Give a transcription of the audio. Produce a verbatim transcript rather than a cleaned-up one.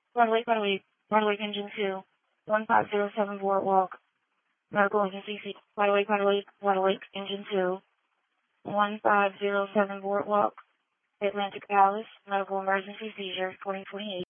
Wide Awake, Wide Awake, Wide Awake Engine two, one five zero seven Boardwalk, Medical Emergency, Wide Awake, Wide Awake, Wide Awake Engine two, one five zero seven Boardwalk, Atlantic Palace, Medical Emergency Seizure, twenty twenty-eight.